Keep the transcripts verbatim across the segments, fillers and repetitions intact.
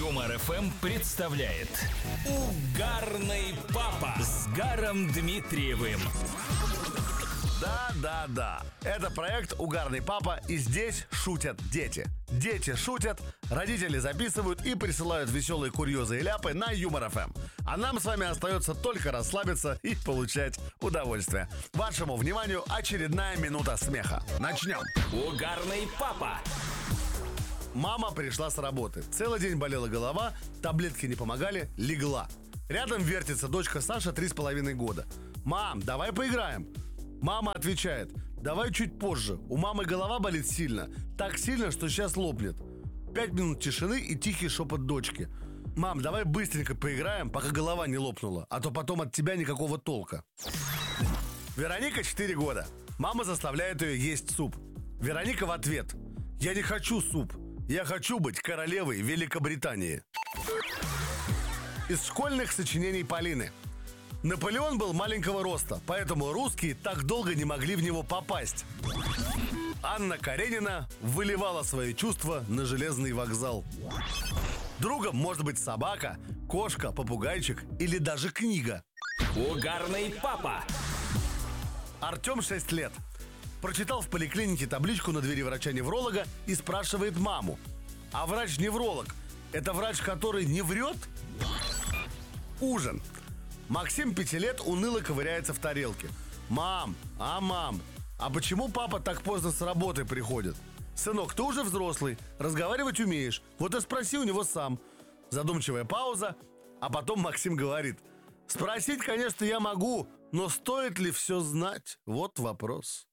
Юмор эф эм представляет Угарный папа с Гаром Дмитриевым. Да-да-да, это проект «Угарный папа», и здесь шутят дети. Дети шутят, родители записывают и присылают веселые курьезы и ляпы на Юмор эф эм. А нам с вами остается только расслабиться и получать удовольствие. Вашему вниманию очередная минута смеха. Начнем. Угарный папа. Мама пришла с работы. Целый день болела голова, таблетки не помогали, легла. Рядом вертится дочка Саша, три с половиной года. «Мам, давай поиграем». Мама отвечает: «Давай чуть позже, у мамы голова болит сильно. Так сильно, что сейчас лопнет». Пять минут тишины и тихий шепот дочки: «Мам, давай быстренько поиграем, пока голова не лопнула, а то потом от тебя никакого толка». Вероника четыре года. Мама заставляет ее есть суп. Вероника в ответ: «Я не хочу суп. Я хочу быть королевой Великобритании». Из школьных сочинений Полины. Наполеон был маленького роста, поэтому русские так долго не могли в него попасть. Анна Каренина выливала свои чувства на железный вокзал. Другом может быть собака, кошка, попугайчик или даже книга. Угарный папа. Артем шесть лет. Прочитал в поликлинике табличку на двери врача-невролога и спрашивает маму: «А врач-невролог – это врач, который не врет?» Ужин. Максим, пяти лет, уныло ковыряется в тарелке. «Мам, а мам, а почему папа так поздно с работы приходит?» «Сынок, ты уже взрослый, разговаривать умеешь, вот и спроси у него сам». Задумчивая пауза, а потом Максим говорит: «Спросить, конечно, я могу, но стоит ли все знать? Вот вопрос».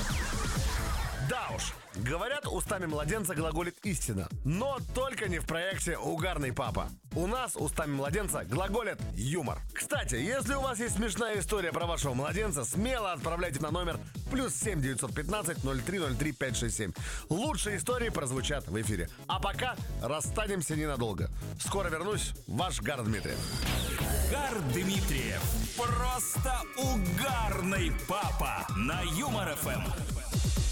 Да уж, говорят, устами младенца глаголит истина. Но только не в проекте «Угарный папа». У нас устами младенца глаголит юмор. Кстати, если у вас есть смешная история про вашего младенца, смело отправляйте на номер плюс семь девятьсот пятнадцать ноль три ноль три пять шесть семь. Лучшие истории прозвучат в эфире. А пока расстанемся ненадолго. Скоро вернусь, ваш Гар Дмитриев. Гар Дмитриев. Просто угарный папа на Юмор эф эм.